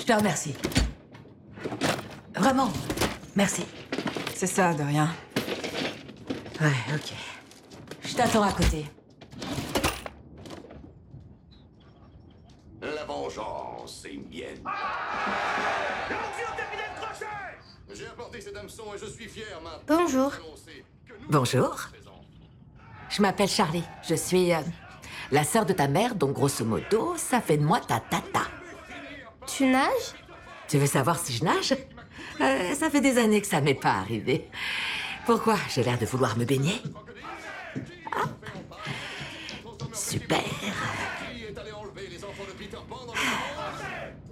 Je te remercie. Vraiment, merci. C'est ça, de rien. Ouais, ok. Je t'attends à côté. La vengeance est mienne. J'ai apporté cet hameçon et je suis fier maintenant. Bonjour. d'annoncer que nous Bonjour. sommes présents. Je m'appelle Charlie. Je suis la sœur de ta mère, donc grosso modo, ça fait de moi ta tata. Tu nages? Tu veux savoir si je nage? Ça fait des années que ça m'est pas arrivé. Pourquoi? J'ai l'air de vouloir me baigner? Ah. Super.